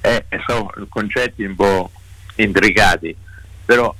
sono concetti un po' intricati, però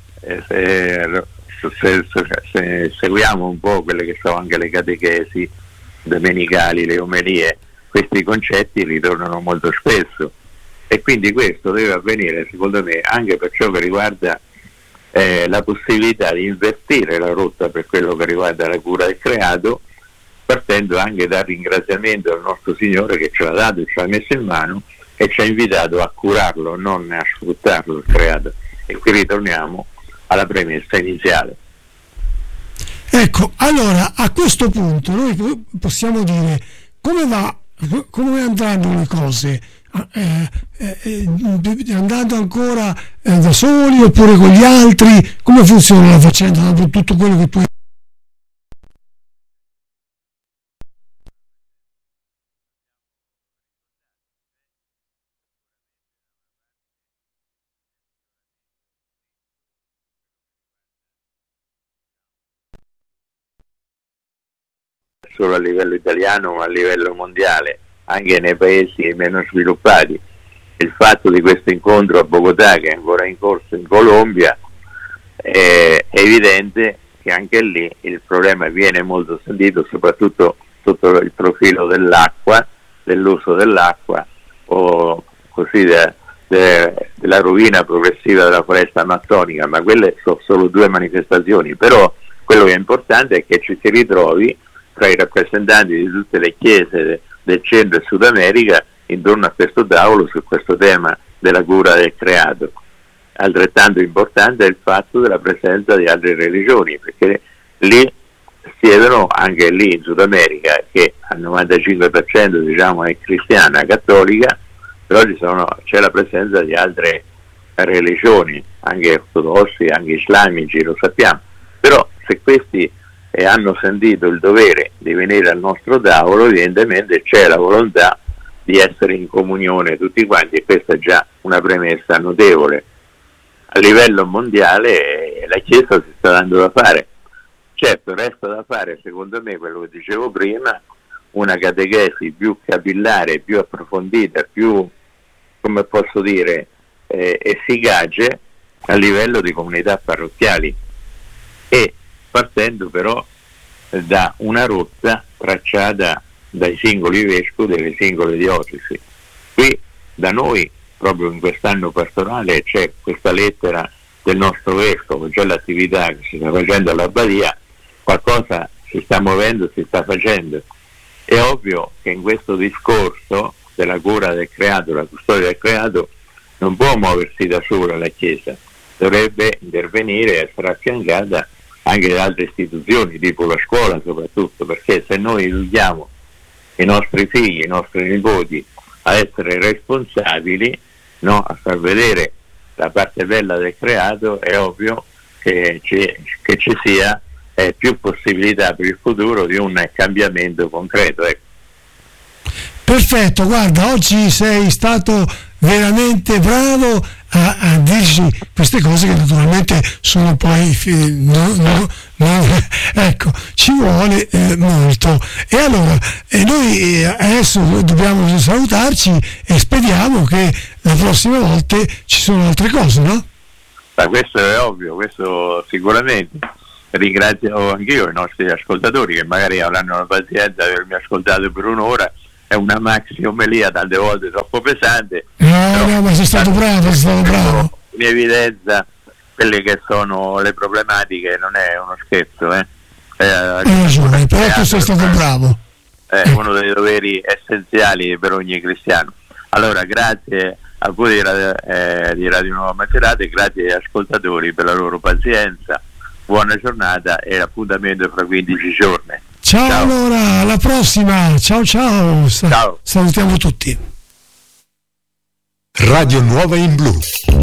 se seguiamo un po' quelle che sono anche le catechesi domenicali, le omelie, questi concetti ritornano molto spesso, e quindi questo deve avvenire secondo me anche per ciò che riguarda la possibilità di invertire la rotta per quello che riguarda la cura del creato, partendo anche dal ringraziamento al nostro Signore che ce l'ha dato e ce l'ha messo in mano e ci ha invitato a curarlo, non a sfruttarlo il creato. E qui ritorniamo alla premessa iniziale. Ecco, allora a questo punto noi possiamo dire come andranno le cose, andando ancora da soli oppure con gli altri, come funziona la faccenda dopo tutto quello che tu hai. Solo a livello italiano ma a livello mondiale, anche nei paesi meno sviluppati. Il fatto di questo incontro a Bogotà, che è ancora in corso in Colombia, è evidente che anche lì il problema viene molto sentito, soprattutto sotto il profilo dell'acqua, dell'uso dell'acqua, o così della rovina progressiva della foresta amazzonica, ma quelle sono solo due manifestazioni. Però quello che è importante è che ci si ritrovi tra i rappresentanti di tutte le chiese del Centro e Sud America intorno a questo tavolo su questo tema della cura del creato. Altrettanto importante è il fatto della presenza di altre religioni, perché lì siedono, anche lì in Sud America, che al 95% diciamo è cristiana, cattolica, però c'è la presenza di altre religioni, anche ortodossi, anche islamici, lo sappiamo. Però se questi hanno sentito il dovere di venire al nostro tavolo, evidentemente c'è la volontà di essere in comunione tutti quanti, e questa è già una premessa notevole. A livello mondiale la Chiesa si sta dando da fare. Certo, resta da fare, secondo me, quello che dicevo prima, una catechesi più capillare, più approfondita, più, come posso dire, efficace a livello di comunità parrocchiali, e partendo però da una rotta tracciata dai singoli vescovi delle singole diocesi. Qui da noi, proprio in quest'anno pastorale, c'è questa lettera del nostro vescovo, c'è l'attività che si sta facendo all'Abbadia, qualcosa si sta muovendo, si sta facendo. È ovvio che in questo discorso della cura del creato, la custodia del creato, non può muoversi da sola la Chiesa, dovrebbe intervenire e essere affiancata anche da altre istituzioni, tipo la scuola soprattutto, perché se noi educhiamo i nostri figli, i nostri nipoti a essere responsabili, no, a far vedere la parte bella del creato, è ovvio che ci sia più possibilità per il futuro di un cambiamento concreto. Ecco. Perfetto, guarda, oggi sei stato veramente bravo a dirci queste cose che naturalmente sono poi ecco, ci vuole molto. E allora noi adesso dobbiamo salutarci e speriamo che la prossima volta ci sono altre cose, no? Ma questo è ovvio, questo sicuramente. Ringrazio anch'io i nostri ascoltatori che magari avranno la pazienza di avermi ascoltato per un'ora. È una maxi omelia tante volte troppo pesante. No, ma sei stato bravo. In evidenza quelle che sono le problematiche, non è uno scherzo. Hai ragione, però tu sei stato bravo. È uno dei doveri essenziali per ogni cristiano. Allora, grazie a voi di Radio Nuova Macerata e grazie agli ascoltatori per la loro pazienza. Buona giornata e l'appuntamento fra 15 giorni. Ciao. Allora, alla prossima. Ciao. Ciao. Salutiamo tutti. Radio Nuova in Blu.